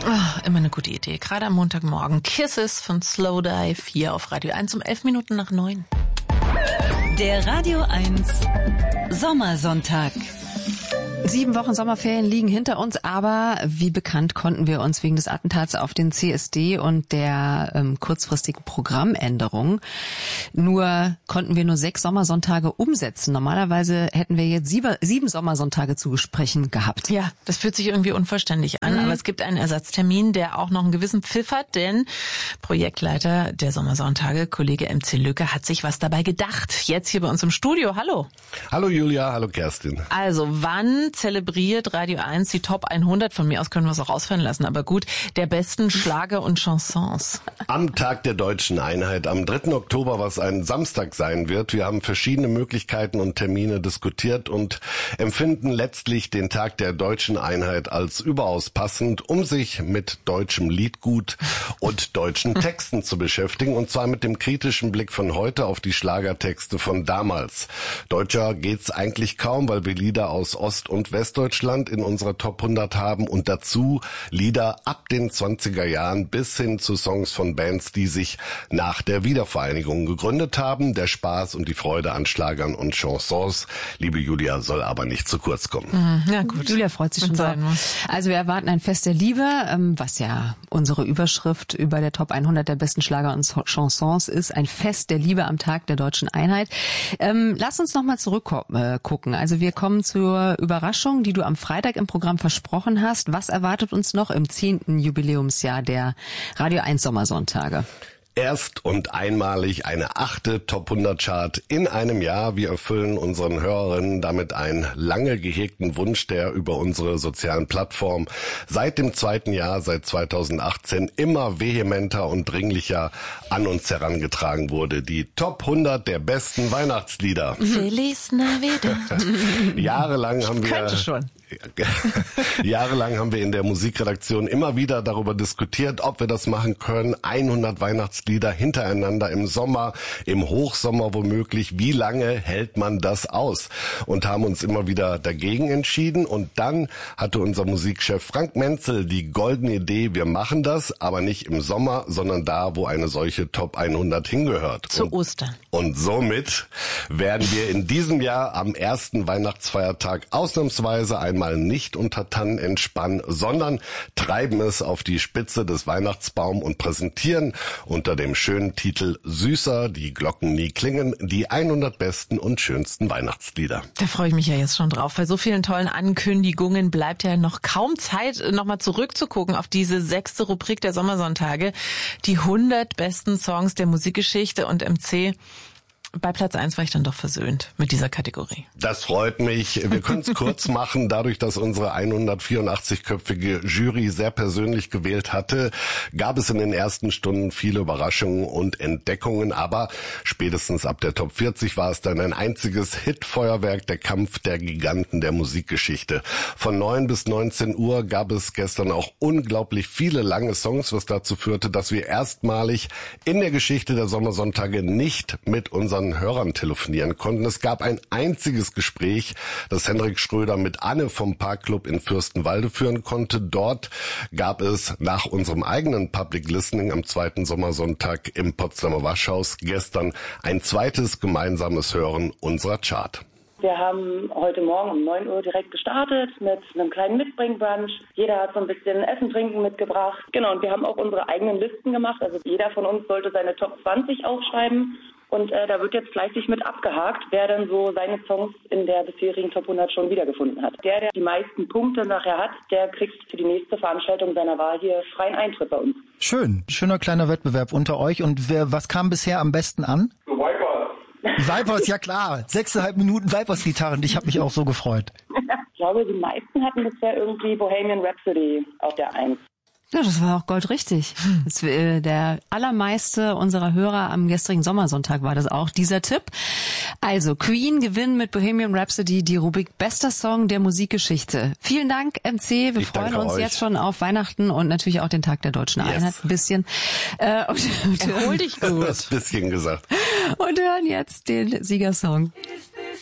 Oh, immer eine gute Idee. Gerade am Montagmorgen. Kisses von Slowdive hier auf Radio 1 um 9:11. Der Radio 1 Sommersonntag. 7 Wochen Sommerferien liegen hinter uns, aber wie bekannt konnten wir uns wegen des Attentats auf den CSD und der kurzfristigen Programmänderung konnten wir nur 6 Sommersonntage umsetzen. Normalerweise hätten wir jetzt 7 Sommersonntage zu besprechen gehabt. Ja, das fühlt sich irgendwie unverständlich an, aber es gibt einen Ersatztermin, der auch noch einen gewissen Pfiff hat, denn Projektleiter der Sommersonntage, Kollege MC Lücke, hat sich was dabei gedacht. Jetzt hier bei uns im Studio. Hallo. Hallo Julia, hallo Kerstin. Also, wann zelebriert Radio 1 die Top 100, von mir aus können wir es auch ausfallen lassen, aber gut, der besten Schlager und Chansons? Am Tag der Deutschen Einheit, am 3. Oktober, was ein Samstag sein wird. Wir haben verschiedene Möglichkeiten und Termine diskutiert und empfinden letztlich den Tag der Deutschen Einheit als überaus passend, um sich mit deutschem Liedgut und deutschen Texten zu beschäftigen, und zwar mit dem kritischen Blick von heute auf die Schlagertexte von damals. Deutscher geht's eigentlich kaum, weil wir Lieder aus Ost- und Westdeutschland in unserer Top 100 haben und dazu Lieder ab den 20er Jahren bis hin zu Songs von Bands, die sich nach der Wiedervereinigung gegründet haben. Der Spaß und die Freude an Schlagern und Chansons, liebe Julia, soll aber nicht zu kurz kommen. Ja gut, Julia freut sich schon sein muss. Also wir erwarten ein Fest der Liebe, was ja unsere Überschrift über der Top 100 der besten Schlager und Chansons ist. Ein Fest der Liebe am Tag der Deutschen Einheit. Lass uns nochmal zurückgucken. Also wir kommen zur Überraschung, die du am Freitag im Programm versprochen hast. Was erwartet uns noch im 10. Jubiläumsjahr der Radio 1 Sommersonntage? Erst und einmalig eine 8. Top 100 Chart in einem Jahr. Wir erfüllen unseren Hörerinnen damit einen lange gehegten Wunsch, der über unsere sozialen Plattformen seit dem 2. Jahr, seit 2018, immer vehementer und dringlicher an uns herangetragen wurde. Die Top 100 der besten Weihnachtslieder. Feliz Navidad. Jahrelang haben wir in der Musikredaktion immer wieder darüber diskutiert, ob wir das machen können. 100 Weihnachtslieder hintereinander im Sommer, im Hochsommer womöglich. Wie lange hält man das aus? Und haben uns immer wieder dagegen entschieden. Und dann hatte unser Musikchef Frank Menzel die goldene Idee, wir machen das, aber nicht im Sommer, sondern da, wo eine solche Top 100 hingehört. Zu Ostern. Und somit werden wir in diesem Jahr am ersten Weihnachtsfeiertag ausnahmsweise einmal nicht unter Tannen entspannen, sondern treiben es auf die Spitze des Weihnachtsbaums und präsentieren unter dem schönen Titel Süßer, die Glocken nie klingen, die 100 besten und schönsten Weihnachtslieder. Da freue ich mich ja jetzt schon drauf. Bei so vielen tollen Ankündigungen bleibt ja noch kaum Zeit, nochmal zurückzugucken auf diese 6. Rubrik der Sommersonntage. Die 100 besten Songs der Musikgeschichte, und MC, bei Platz 1 war ich dann doch versöhnt mit dieser Kategorie. Das freut mich. Wir können es kurz machen. Dadurch, dass unsere 184-köpfige Jury sehr persönlich gewählt hatte, gab es in den ersten Stunden viele Überraschungen und Entdeckungen. Aber spätestens ab der Top 40 war es dann ein einziges Hitfeuerwerk, der Kampf der Giganten der Musikgeschichte. Von 9 bis 19 Uhr gab es gestern auch unglaublich viele lange Songs, was dazu führte, dass wir erstmalig in der Geschichte der Sommersonntage nicht mit unseren Hörern telefonieren konnten. Es gab ein einziges Gespräch, das Hendrik Schröder mit Anne vom Parkclub in Fürstenwalde führen konnte. Dort gab es nach unserem eigenen Public Listening am 2. Sommersonntag im Potsdamer Waschhaus gestern ein zweites gemeinsames Hören unserer Chart. Wir haben heute Morgen um 9 Uhr direkt gestartet mit einem kleinen Mitbringbrunch. Jeder hat so ein bisschen Essen, Trinken mitgebracht. Genau, und wir haben auch unsere eigenen Listen gemacht. Also jeder von uns sollte seine Top 20 aufschreiben. Und da wird jetzt fleißig mit abgehakt, wer dann so seine Songs in der bisherigen Top 100 schon wiedergefunden hat. Der die meisten Punkte nachher hat, der kriegt für die nächste Veranstaltung seiner Wahl hier freien Eintritt bei uns. Schöner kleiner Wettbewerb unter euch. Und was kam bisher am besten an? Vipers, ja klar. 6,5 Minuten Vipers-Gitarren. Ich habe mich auch so gefreut. Ich glaube, die meisten hatten bisher irgendwie Bohemian Rhapsody auf der 1. Ja, das war auch goldrichtig. Der allermeiste unserer Hörer am gestrigen Sommersonntag war das auch, dieser Tipp. Also, Queen gewinnt mit Bohemian Rhapsody die Rubrik Bester Song der Musikgeschichte. Vielen Dank, MC. Wir freuen uns jetzt schon auf Weihnachten und natürlich auch den Tag der Deutschen Einheit ein bisschen. Erhol dich gut. Das bisschen gesagt. Und hören jetzt den Siegersong.